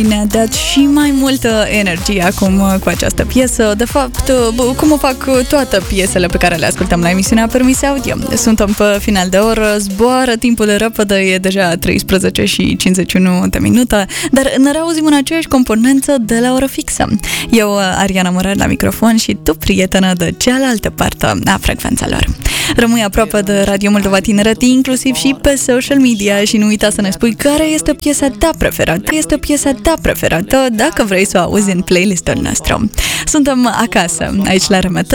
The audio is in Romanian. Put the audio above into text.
Ne-a dat și mai multă energie acum cu această piesă. De fapt, cum o fac toate piesele pe care le ascultăm la emisiunea Permise Audio. Suntem pe final de oră, zboară timpul repede, e deja 13 și 51 de minute, dar ne reauzim în aceeași componență de la oră fixă. Eu, Ariana Murar la microfon și tu, prietenă de cealaltă parte a frecvențelor. Rămâi aproape de Radio Moldova Tineret, inclusiv și pe social media, și nu uita să ne spui care este piesa ta preferată, dacă vrei să o auzi în playlistul nostru. Suntem acasă, aici la RMT,